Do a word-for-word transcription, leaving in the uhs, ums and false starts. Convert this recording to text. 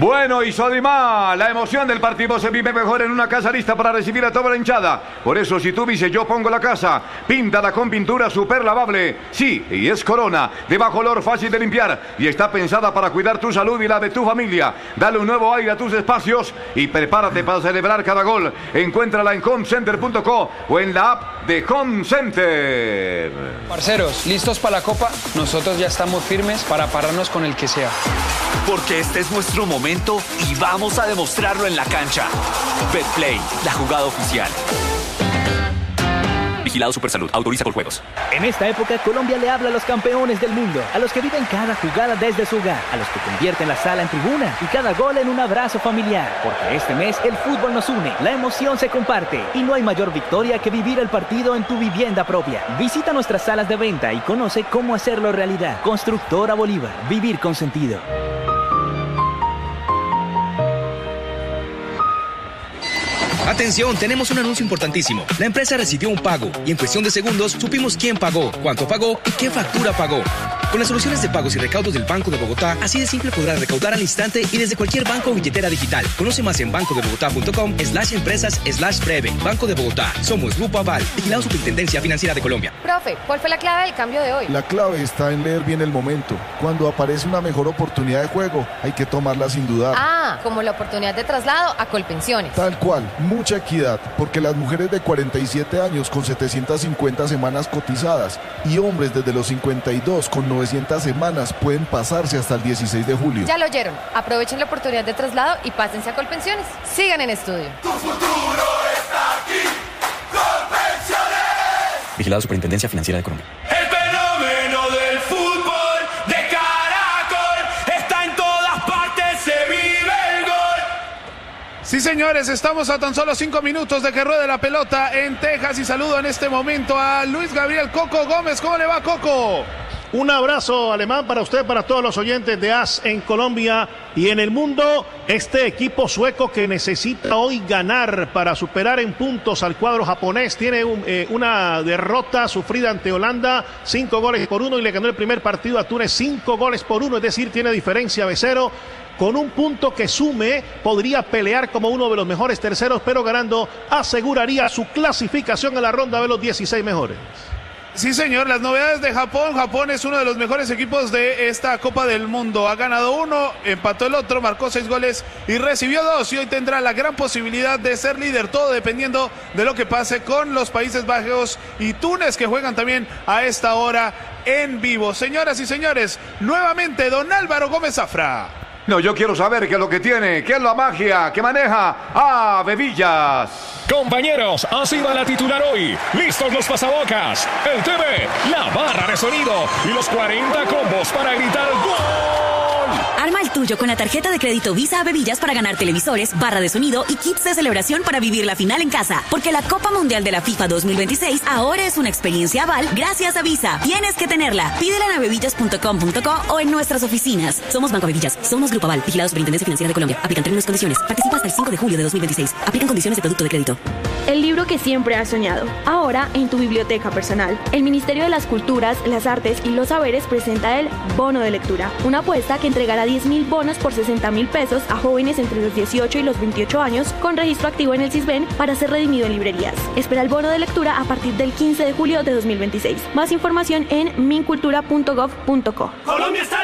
Bueno, y Sodimá, la emoción del partido se vive mejor en una casa lista para recibir a toda la hinchada. Por eso, si tú dices yo pongo la casa, píntala con pintura super lavable. Sí, y es Corona, de bajo olor, fácil de limpiar y está pensada para cuidar tu salud y la de tu familia. Dale un nuevo aire a tus espacios y prepárate para celebrar cada gol. Encuéntrala en home center punto co o en la app de Home Center. Parceros, ¿listos para la Copa? Nosotros ya estamos firmes para pararnos con el que sea. Porque este es nuestro momento y vamos a demostrarlo en la cancha. Betplay, la jugada oficial. Vigilado Supersalud. Autoriza con juegos. En esta época, Colombia le habla a los campeones del mundo, a los que viven cada jugada desde su hogar, a los que convierten la sala en tribuna y cada gol en un abrazo familiar. Porque este mes el fútbol nos une, la emoción se comparte y no hay mayor victoria que vivir el partido en tu vivienda propia. Visita nuestras salas de venta y conoce cómo hacerlo realidad. Constructora Bolívar. Vivir con sentido. Atención, tenemos un anuncio importantísimo. La empresa recibió un pago y en cuestión de segundos supimos quién pagó, cuánto pagó y qué factura pagó. Con las soluciones de pagos y recaudos del Banco de Bogotá, así de simple podrás recaudar al instante y desde cualquier banco o billetera digital. Conoce más en bancodebogotá.com slash empresas slash breve. Banco de Bogotá. Somos Grupo Aval, vigilado Superintendencia Financiera de Colombia. Profe, ¿cuál fue la clave del cambio de hoy? La clave está en leer bien el momento. Cuando aparece una mejor oportunidad de juego, hay que tomarla sin dudar. Ah, como la oportunidad de traslado a Colpensiones. Tal cual, mucha equidad, porque las mujeres de cuarenta y siete años con setecientas cincuenta semanas cotizadas y hombres desde los cincuenta y dos con novecientas semanas pueden pasarse hasta el dieciséis de julio. Ya lo oyeron, aprovechen la oportunidad de traslado y pásense a Colpensiones. Sigan en estudio. Tu futuro está aquí, Colpensiones. Vigilado Superintendencia Financiera de Colombia. El fenómeno del fútbol de Caracol está en todas partes, se vive el gol. Sí, señores, estamos a tan solo cinco minutos de que ruede la pelota en Texas y saludo en este momento a Luis Gabriel Coco Gómez. ¿Cómo le va, Coco? Un abrazo alemán para usted, para todos los oyentes de A S en Colombia y en el mundo. Este equipo sueco que necesita hoy ganar para superar en puntos al cuadro japonés. Tiene un, eh, una derrota sufrida ante Holanda, cinco goles por uno, y le ganó el primer partido a Túnez, cinco goles por uno, es decir, tiene diferencia de cero. Con un punto que sume, podría pelear como uno de los mejores terceros, pero ganando aseguraría su clasificación a la ronda de los dieciséis mejores. Sí, señor, las novedades de Japón. Japón es uno de los mejores equipos de esta Copa del Mundo. Ha ganado uno, empató el otro, marcó seis goles y recibió dos. Y hoy tendrá la gran posibilidad de ser líder, todo dependiendo de lo que pase con los Países Bajos y Túnez, que juegan también a esta hora en vivo. Señoras y señores, nuevamente don Álvaro Gómez Zafra. No, yo quiero saber qué es lo que tiene, qué es la magia que maneja a Bebillas. Compañeros, así va la titular hoy. Listos los pasabocas, el T V, la barra de sonido y los cuarenta combos para gritar ¡gol! Arma el tuyo con la tarjeta de crédito Visa a Bebillas para ganar televisores, barra de sonido y kits de celebración para vivir la final en casa. Porque la Copa Mundial de la FIFA dos mil veintiséis ahora es una experiencia Aval gracias a Visa. Tienes que tenerla. Pídela en bebillas punto com punto co o en nuestras oficinas. Somos Banco Bebillas, somos Grupo Aval, vigilado Superintendencia Financiera de Colombia. Aplican términos y condiciones. Participa hasta el cinco de julio de dos mil veintiséis. Aplican condiciones de producto de crédito. El libro que siempre has soñado, ahora en tu biblioteca personal. El Ministerio de las Culturas, las Artes y los Saberes presenta el Bono de Lectura, una apuesta que entregará diez mil bonos por sesenta mil pesos a jóvenes entre los dieciocho y los veintiocho años con registro activo en el CISBEN para ser redimido en librerías. Espera el bono de lectura a partir del quince de julio de dos mil veintiséis. Más información en mincultura punto gov punto co. Colombia está